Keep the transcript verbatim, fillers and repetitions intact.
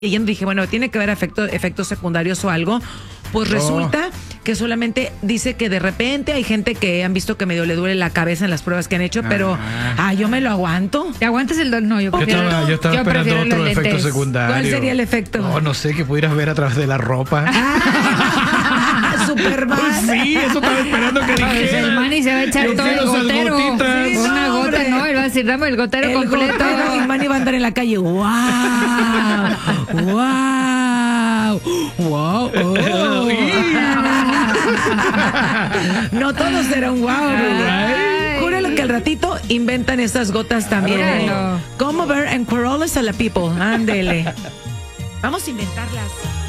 Y dije, bueno, tiene que haber efecto, efectos secundarios o algo. Pues resulta oh. que solamente dice que de repente hay gente que han visto que medio le duele la cabeza en las pruebas que han hecho, pero ah, ah yo me lo aguanto. ¿Te aguantas el dolor? No, yo, yo estaba, yo estaba yo esperando otro efecto lentes. secundario. ¿Cuál sería el efecto? No, no sé, que pudieras ver a través de la ropa. Ah, Superman. Sí, eso estaba esperando que dijera. El Manny se va a echar todo el gotero. Sí, una no, gota, no, él va a decir, dame el gotero el completo. Gotero, y Manny va a andar en la calle. ¡Wow! ¡Wow! ¡Wow! Oh. No todo será un wow. Júralo que al ratito inventan estas gotas también. ¿eh? Como ver and Corollas a la people. Ándele. Vamos a inventarlas.